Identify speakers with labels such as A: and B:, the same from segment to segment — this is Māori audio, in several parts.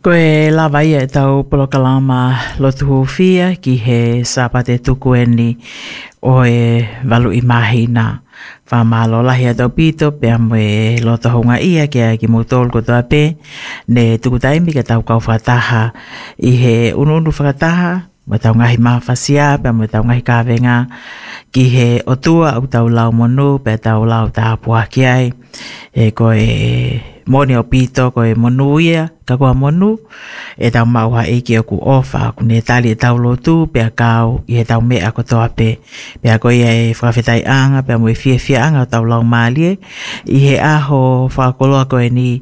A: Koe lawa ia e tau polokalama lotu hufia ki he sapate tukueni o e walu i mahina. Whamalo lahi a tau pito pia moe loto honga ia ki motol ko toa pe ne tukutaimi ke tau kau whataha i he ununu whakataha mo tau ngahi mawhasia pia mo tau ngahi kawenga ki he otua au tau lau monu pia tau lau tāpua ki ai e koe moni o pito koe monu ia ka kua monu e tau mauha eiki o ku ofa ku ne tali e tau lotu pia kau i he tau mea ko toa pe pia koe e whawhetai anga pia mo e fia anga o tau lau malie i he aho whakoloa koe ni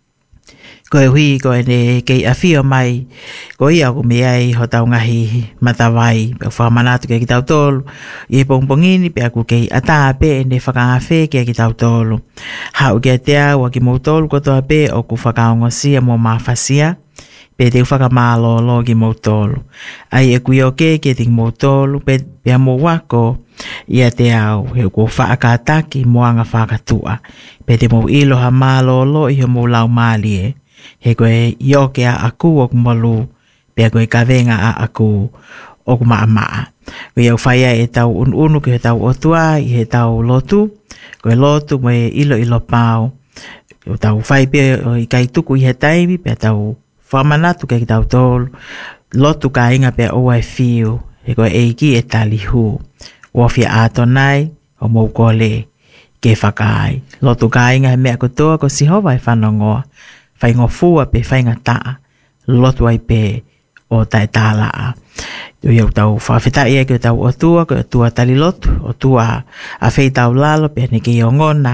A: koe hui koe ne kei awhio mai koe ia ku mea i ho tau ngahi matawai pia whamanatu kei ki tau tolu i he pongpongini pia ku kei atape ne whakangawhe kei ki tau tolu hau kia te au a ki mou tolu ko toa pe o ku whakaongosia mo mawhasia pe te whakamālolo ki mou tolu ai e kui o ke ti mou tolu pe pia mo wako ia te au he ku whaakataki moanga whakatua pe te mou iloha mālolo i he mou lau malie he koe ioke a aku o kumalu pia koe kawenga a aku o kumaa. Koe au whaia e tau unu ki he tau otua i he tau lotu koe lotu mo e ilo pau o tau whai pia o i kai tuku i he taimi pia tau whamanatu ki tau tolu lotu ka inga pia o ai fiu he koe eiki e tali hu wafia ato nai o mou kole ke whakai lotu ka inga he mea kotoa ko sihova e whanongoa whaingo fua pe whainga taa lotu ai pe o tae tālaa. Iau tau whawhita ia ki o tau otua, ki o tua tali lotu, o tua a whei tau lalo, pe ne ki o ngona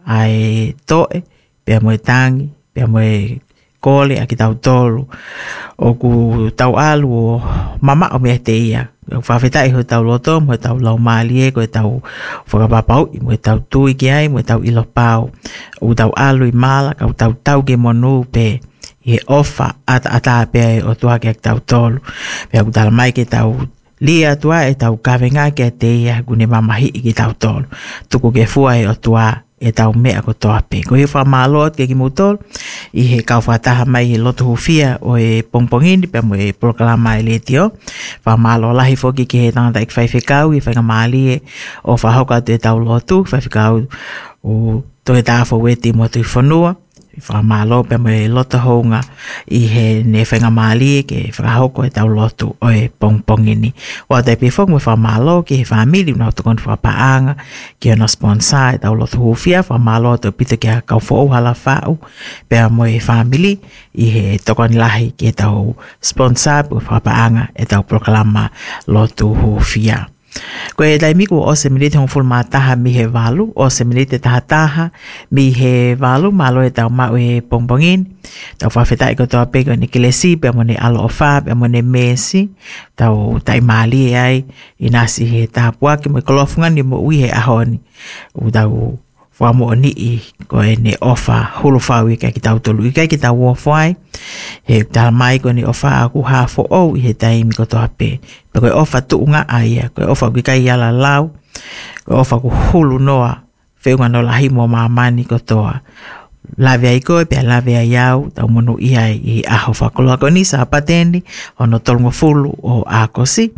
A: ai toe, pe moe tangi, pe moe kole a ki tau tolu, o ku tau alu o mama o mea te ia. Whawhita i ho tau loto, mo tau lau malie, ko tau whakapapau, mo tau tui ki ai, mo tau ilo pau, o tau alu i mala, ka tau tau ke monu pe, i ofa ata pe o tua ke tau tolu, pe aku tala mai ke tau lia tua e tau kawenga ke te ia, gune mamahi i ki tau tolu, tuku ke fua e o tua, e tau mea ko toa pe. Ko he whamaloat ke ki mutol, i he kau whataha mai he loto hufia o e pongpongini, pe mo e proklama e letio. Whamalo lahi foki ki he tangata ik whaiwhekau, i whangamali e o whahoka te tau lotu, whaiwhekau o toe tāwha weti mo tui whanua. Whamalo pe mo e loto hounga i he ne whangamali ke whakahoko e tau lotu o e pongpongini. Wa te pifong mo whamalo ki he whamili na hoto kon whapaanga ki ono sponsor e tau lotu hufia whamalo te pita ki ha kau fo hala whau pe mo e whamili i he tokoni lahi ki e tau sponsor po whapaanga e tau proklama lotu hufia. Ko e dai miku o se milite hong fulma taha mi he walu, o se milite taha mi he walu, malo e tau mau e pongpongin, tau whawhetai ko toa peko ni kilesi, pe mo ne alo o wha, pe mo ne mesi, tau tai mali e ai, inasi he taha puaki, mo e kolofunga ni mo ui he ahoni, u tau wamo o ni i, ko e ne ofa hulu whau i kai ki tau tolu, i kai ki tau wofwai, he tala mai ko ni ofa aku hafo o i he taimi ko toa pe, pe koe ofa tuunga aia, koe ofa ki kai ala lau, koe ofa ku hulu noa, whiunga no lahi mo mamani ko toa, lawe ai koe, pia lawe ai au, tau monu i ai i aho whakoloa ko ni sapateni, ono tolungo fulu o akosi,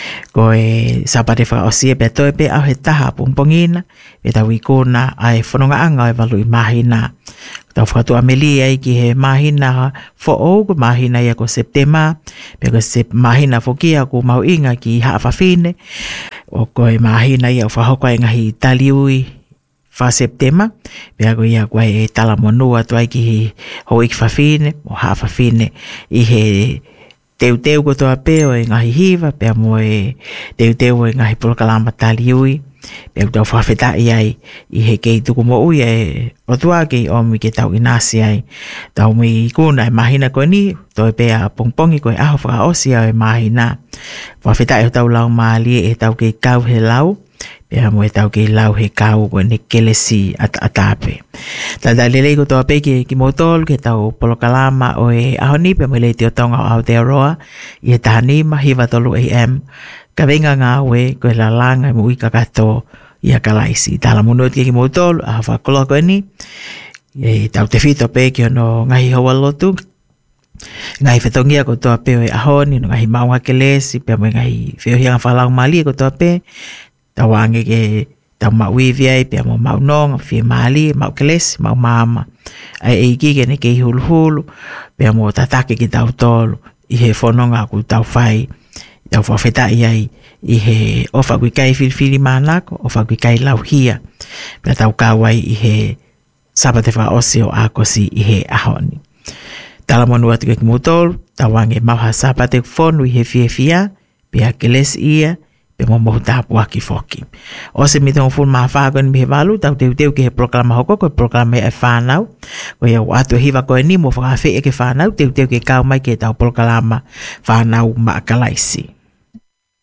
A: koe sapate whaosia pia toe pe au he taha pungpongina, pe tau i kona ai whanonga anga e walu i mahina, tau whakatu ameli ai ki he mahina fo o ko mahina ia ko Septema, pe ko mahina fo kia ko mau inga ki hawhawhine, o koe mahina ia o whahoko ai ngahi taliui, fa Septema, pia ko ia koe e tala monua tu ai ki he ho ik whawhine, o hawhawhine, i he teu ko toa peo e ngahi hiva, pia mo e teu e ngahi polokalama taliui, pia tau whawhetai ai, i he kei tuku mo ui e o tua kei omi ke tau inasi ai, tau mi kuna e mahina koe ni, toi pea pongpongi koe aho whakaosi au e mahina, whawhetai o tau lau maali e tau kei kau he lau, pia mo e tau kei lau he kau koe ne kelesi atape. Tata lelei ko toa pe ki motol ke tau polokalama o e aho ni pe mo le te o tonga o Aotearoa, i he tahanima hiva tolu AM, ka venga ngā we koe la langa i mui kakato i a kalaisi. Tala munot ki motol, a whakoloa koe ni, e tau te whito pe ki ono ngahi hawa lotu, Ngai whetongia ko toa peo e ahoni, no ngai maunga ke lesi, pia mo ngai whiohianga whalau mali ko toa pe, tawange ke tau mauivi ai, pia mo maunonga, whie mali, mau ke lesi, mau mama. Ai eiki ke ne kei hulu hulu, pia mo tatake ki tau tolu, i he whanonga ku tau whai, tau whawheta iai, i he ofa kui kai whirwhiri mānako, ofa kui kai lau hia, pia tau kawai i he sabate wha osio akosi i he ahoni. Tala monu atu ke kimutolu, tawange mauha sabate whonu i he whia, pia ke lesi ia, pe mo mohu tāpu aki whoki. O se mitongo fulu maa whāko ni mihe walu, tau teu ke he proklama hoko, koe proklama e whānau, koe au atu hiwa koe ni mo whakawhi e ke whānau, teu ke kau mai ke tau proklama whānau maakalaisi.